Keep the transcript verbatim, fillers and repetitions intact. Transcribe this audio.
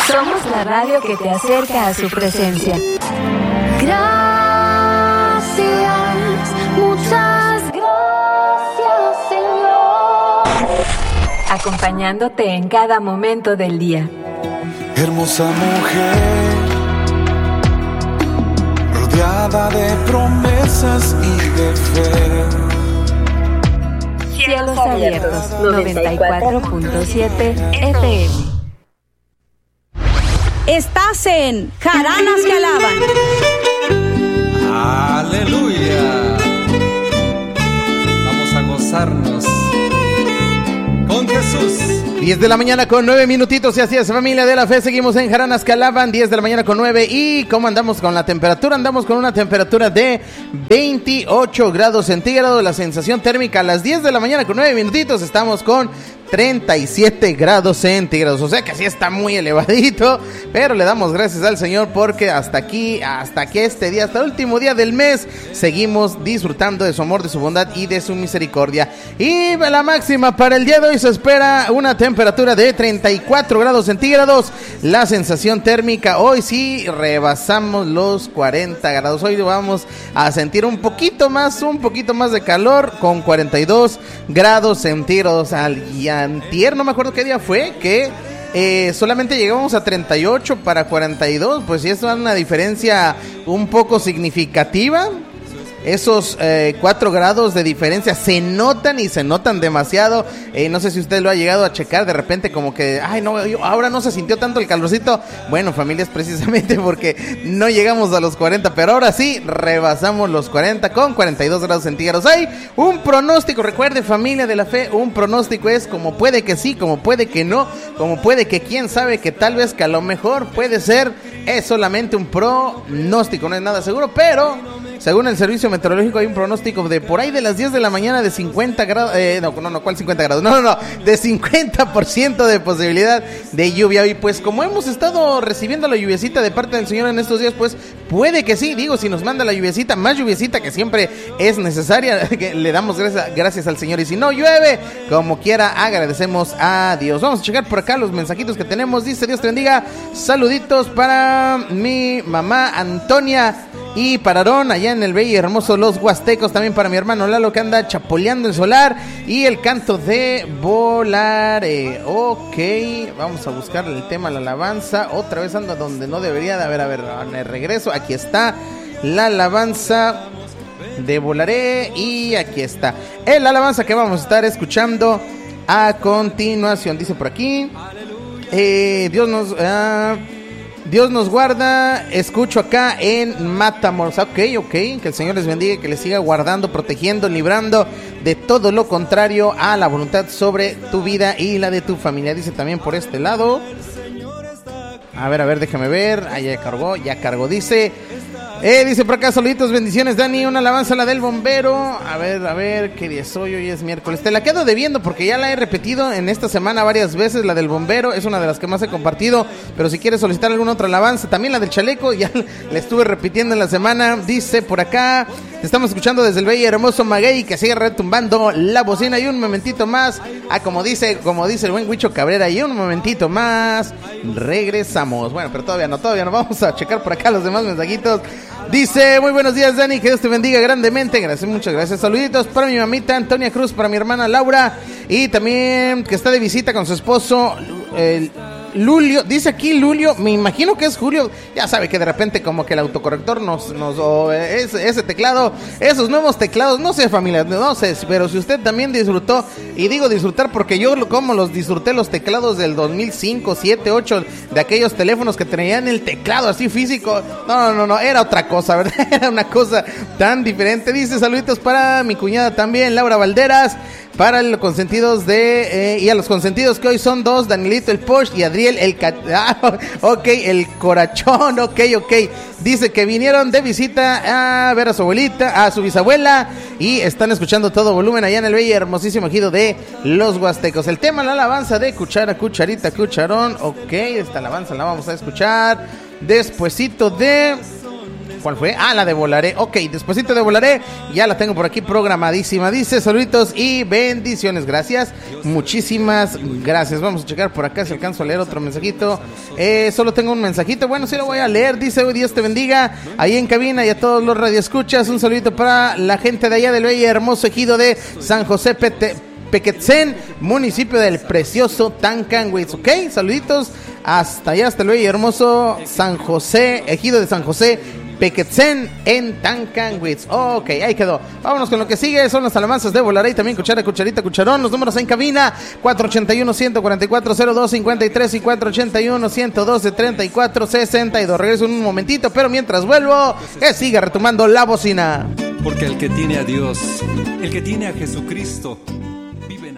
Somos la radio que te acerca a su presencia. Gracias, muchas gracias, Señor. Acompañándote en cada momento del día. Hermosa mujer, rodeada de promesas y de fe. Cielos abiertos, noventa y cuatro punto siete F M. Estás en Jaranas que Alaban. ¡Aleluya! Vamos a gozarnos con Jesús. diez de la mañana con nueve minutitos y así es, familia de la fe, seguimos en Jaranas que Alaban, diez de la mañana con nueve. ¿Y cómo andamos con la temperatura? Andamos con una temperatura de veintiocho grados centígrados, la sensación térmica a las diez de la mañana con nueve minutitos, estamos con treinta y siete grados centígrados, o sea que así está muy elevadito, pero le damos gracias al Señor porque hasta aquí, hasta que este día, hasta el último día del mes, seguimos disfrutando de su amor, de su bondad y de su misericordia. Y la máxima para el día de hoy se espera una temperatura de treinta y cuatro grados centígrados, la sensación térmica hoy sí rebasamos los cuarenta grados, hoy vamos a sentir un poquito más, un poquito más de calor con cuarenta y dos grados centígrados al día. Antier, no me acuerdo qué día fue, que eh, solamente llegamos a treinta y ocho para cuarenta y dos, pues sí, eso es una diferencia un poco significativa. Esos eh, cuatro grados de diferencia se notan y se notan demasiado. Eh, no sé si usted lo ha llegado a checar de repente como que, ay no, ahora no se sintió tanto el calorcito. Bueno, familia, es precisamente porque no llegamos a los cuarenta, pero ahora sí rebasamos los cuarenta con cuarenta y dos grados centígrados. Hay un pronóstico, recuerde, familia de la fe, un pronóstico es como puede que sí, como puede que no, como puede que quién sabe, que tal vez que a lo mejor puede ser, es solamente un pronóstico, no es nada seguro, pero según el servicio meteorológico hay un pronóstico de por ahí de las diez de la mañana de cincuenta grados, eh, no, no, no, ¿cuál cincuenta grados? No, no, no, de cincuenta por ciento de posibilidad de lluvia. Y pues como hemos estado recibiendo la lluviecita de parte del Señor en estos días, pues puede que sí, digo, si nos manda la lluviecita, más lluviecita que siempre es necesaria, que le damos gracias, gracias al Señor. Y si no llueve, como quiera, agradecemos a Dios. Vamos a checar por acá los mensajitos que tenemos. Dice, Dios te bendiga, saluditos para mi mamá Antonia y para Aarón, allá en el bello y hermoso Los Huastecos, también para mi hermano Lalo que anda chapoleando el solar, y el canto de volar. Eh, ok, vamos a buscar el tema, la alabanza, otra vez anda donde no debería de haber, a ver, me regreso, aquí está la alabanza de Volaré, y aquí está el alabanza que vamos a estar escuchando a continuación. Dice por aquí, eh, Dios nos... Uh, Dios nos guarda, escucho acá en Matamoros. Ok, ok, que el Señor les bendiga, que les siga guardando, protegiendo, librando de todo lo contrario a la voluntad sobre tu vida y la de tu familia. Dice también por este lado. A ver, a ver, déjame ver. Ah, ya cargó, ya cargó. Dice, eh, dice por acá, saluditos, bendiciones, Dani, una alabanza a la del bombero. A ver, a ver, ¿qué día soy? Hoy es miércoles. Te la quedo debiendo porque ya la he repetido en esta semana varias veces. La del bombero es una de las que más he compartido, pero si quieres solicitar alguna otra alabanza, también la del chaleco, ya la estuve repitiendo en la semana. Dice por acá, te estamos escuchando desde el bello y hermoso Maguey, que sigue retumbando la bocina. Y un momentito más, ah, como dice, como dice el buen Huicho Cabrera, y un momentito más regresamos. Bueno, pero todavía no, todavía no, vamos a checar por acá los demás mensajitos. Dice, muy buenos días, Dani, que Dios te bendiga grandemente. Gracias, muchas gracias. Saluditos para mi mamita Antonia Cruz, para mi hermana Laura, y también que está de visita con su esposo el Lulio. Dice aquí Lulio, me imagino que es Julio. Ya sabe que de repente como que el autocorrector nos, nos oh, ese, ese teclado, esos nuevos teclados, no sé, familia, no sé, pero si usted también disfrutó, y digo disfrutar porque yo como los disfruté los teclados del dos mil cinco, siete, ocho, de aquellos teléfonos que tenían el teclado así físico, no, no, no, era otra cosa, ¿verdad? Era una cosa tan diferente. Dice, saluditos para mi cuñada también, Laura Valderas, para los consentidos de, eh, y a los consentidos que hoy son dos, Danielito el Porsche y Adriel el Cat... Ah, ok, el Corachón, ok, ok. Dice que vinieron de visita a ver a su abuelita, a su bisabuela, y están escuchando todo volumen allá en el bello y hermosísimo ejido de Los Huastecos. El tema, la alabanza de cuchara, cucharita, cucharón, ok, esta alabanza la vamos a escuchar despuesito de ¿Cuál fue? Ah, la de Volaré. Ok, despuesito de Volaré, ya la tengo por aquí programadísima. Dice saluditos y bendiciones. Gracias, muchísimas gracias. Vamos a checar por acá si alcanzo a leer otro mensajito. Eh, solo tengo un mensajito. Bueno, sí lo voy a leer. Dice, hoy Dios te bendiga ahí en cabina y a todos los radioescuchas. Un saludito para la gente de allá del bello y hermoso ejido de San José Pete, Pequetzén, municipio del precioso Tancanwitz. Ok, saluditos hasta allá, hasta el bello y hermoso San José, ejido de San José Pequetzén en Tancanwitz. Ok, ahí quedó. Vámonos con lo que sigue. Son las alabanzas de Volaré y también cuchara, cucharita, cucharón. Los números en cabina: cuatro ochenta y uno, ciento cuarenta y cuatro, cero dos cincuenta y tres y cuatro ochenta y uno, ciento doce, treinta y cuatro sesenta y dos. Regreso en un momentito, pero mientras vuelvo, que siga retomando la bocina. Porque el que tiene a Dios, el que tiene a Jesucristo,